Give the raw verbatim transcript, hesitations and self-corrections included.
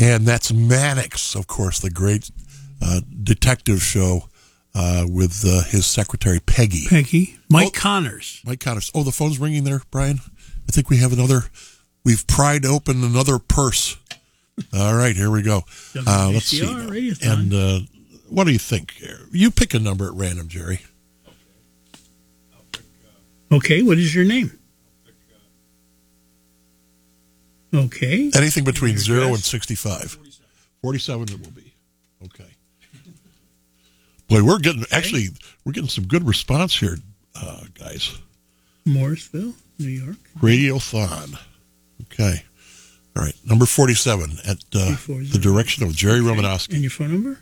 And that's Mannix, of course, the great uh, detective show uh, with uh, his secretary, Peggy. Peggy. Mike oh, Connors. Mike Connors. Oh, the phone's ringing there, Brian. I think we have another. We've pried open another purse. All right, here we go. Uh, let's see. And uh, what do you think? You pick a number at random, Jerry. Okay, what is your name? Okay. Anything between zero and sixty-five. Forty-seven it will be. Okay. Boy, we're getting okay. actually we're getting some good response here, uh, guys. Morrisville, New York. Radiothon. Okay. All right. Number forty-seven at uh, the direction of Jerry okay. Romanowski. And your phone number?